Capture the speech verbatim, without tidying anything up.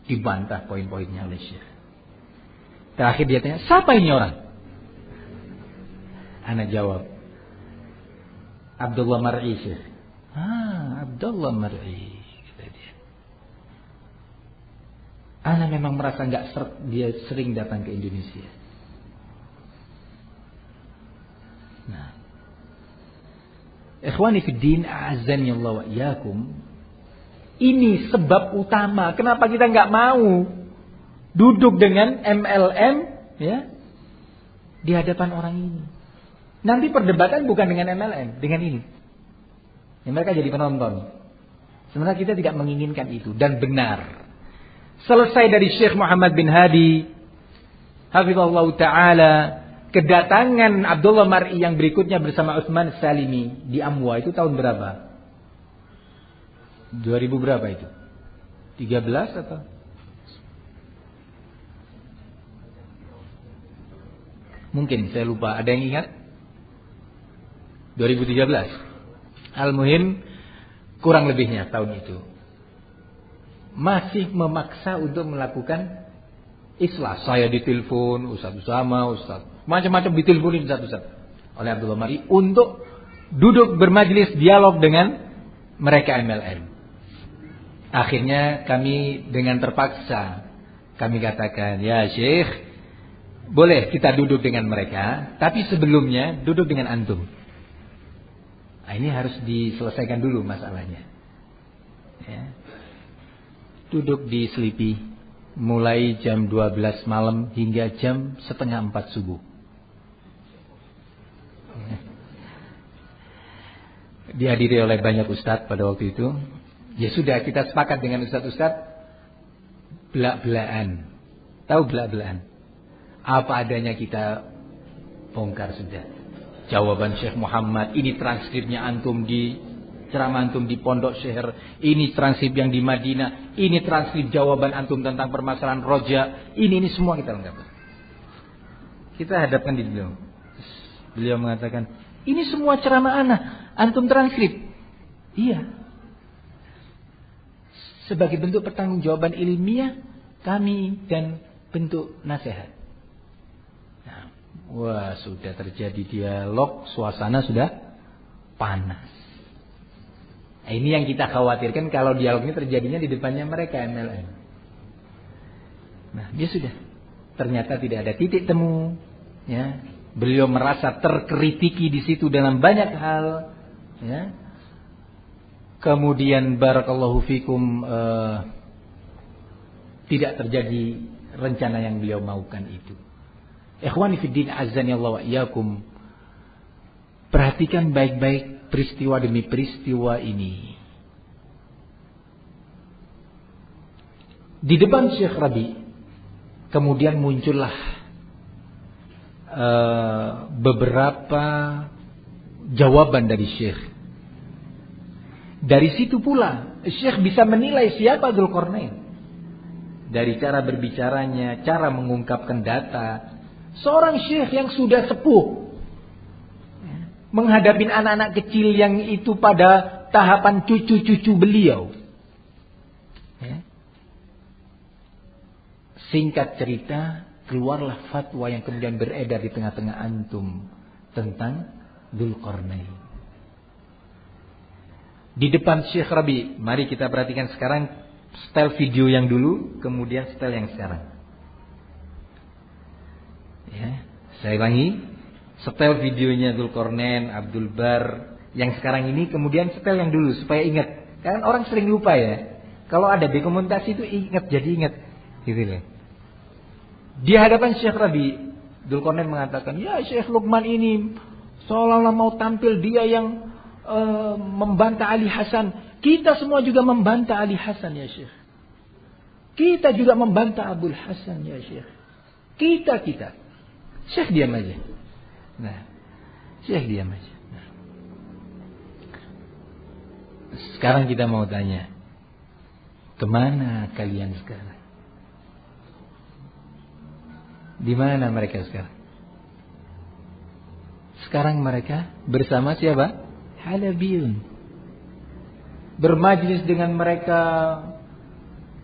Dibantah poin-poinnya oleh Syekh. Terakhir dia tanya, siapa ini orang? Ana jawab, Abdullah Mar'i, Syekh. Ah, Abdullah Mar'i, kata dia. Ana memang merasa nggak seret dia sering datang ke Indonesia. Nah, ikhwani fid din, a'azzani Allah wa iyyakum. Ini sebab utama kenapa kita nggak mau duduk dengan M L M ya di hadapan orang ini. Nanti perdebatan bukan dengan M L M, dengan ini. Ya, mereka jadi penonton. Sebenarnya kita tidak menginginkan itu dan benar. Selesai dari Syekh Muhammad bin Hadi, hafizallah taala, kedatangan Abdullah Mar'i yang berikutnya bersama Utsman Salimi di Amwa itu tahun berapa? dua ribu berapa itu? tiga belas atau? Mungkin saya lupa. Ada yang ingat? dua ribu tiga belas. Al-Muhim kurang lebihnya tahun itu. Masih memaksa untuk melakukan islah. Saya ditelepon Ustaz Usama, Ustaz macam-macam diteleponin satu-satu oleh Abdullah Mar'i untuk duduk bermajlis dialog dengan mereka M L M. Akhirnya kami dengan terpaksa kami katakan, ya Syekh, boleh kita duduk dengan mereka, tapi sebelumnya duduk dengan antum. Nah, ini harus diselesaikan dulu masalahnya. Ya. Duduk di Selipi mulai jam dua belas malam hingga jam setengah empat subuh. Ya. Dihadiri oleh banyak ustadz pada waktu itu. Ya sudah, kita sepakat dengan ustadz-ustadz belak-belakan. Tahu belak-belakan? Apa adanya kita bongkar sudah. Jawaban Syekh Muhammad, ini transkripnya antum di ceramah antum di Pondok Syekh, ini transkrip yang di Madinah, ini transkrip jawaban antum tentang permasalahan roja, ini ini semua kita lengkap. Kita hadapkan di beliau. Beliau mengatakan, ini semua ceramah ana, antum transkrip. Iya. Sebagai bentuk pertanggungjawaban ilmiah kami dan bentuk nasihat. Nah, wah, sudah terjadi dialog, suasana sudah panas. Nah, ini yang kita khawatirkan kalau dialog ini terjadinya di depannya mereka M L M. Nah, dia sudah. Ternyata tidak ada titik temu. Ya, beliau merasa terkritiki di situ dalam banyak hal. Ya. Kemudian barakallahu fikum uh, tidak terjadi rencana yang beliau maukan itu. Ikhwani fiddin azzani Allah wa iyyakum. Perhatikan baik-baik peristiwa demi peristiwa ini. Di depan Syekh Rabi kemudian muncullah uh, beberapa jawaban dari Syekh. Dari situ pula Syekh bisa menilai siapa Dzulqarnain. Dari cara berbicaranya, cara mengungkapkan data. Seorang Syekh yang sudah sepuh menghadapi anak-anak kecil yang itu pada tahapan cucu-cucu beliau. Singkat cerita, keluarlah fatwa yang kemudian beredar di tengah-tengah antum tentang Dzulqarnain. Di depan Syekh Rabi, mari kita perhatikan sekarang style video yang dulu, kemudian style yang sekarang. Ya, saya ulangi, style videonya Dzulqarnain, Abdul Bar, yang sekarang ini, kemudian style yang dulu supaya ingat. Kan orang sering lupa ya. Kalau ada dokumentasi itu ingat, jadi ingat. Gitu loh. Di hadapan Syekh Rabi, Dzulqarnain mengatakan, ya Syekh Luqman ini seolah-olah mau tampil dia yang Uh, membantah Ali Hasan. Kita semua juga membantah Ali Hasan ya Syekh. Kita juga membantah Abdul Hasan ya Syekh. Kita kita. Syekh diam aja. Nah, Syekh diam aja. Nah. Sekarang kita mau tanya, kemana kalian sekarang? Di mana mereka sekarang? Sekarang mereka bersama siapa? Halabiyun. Bermajlis dengan mereka,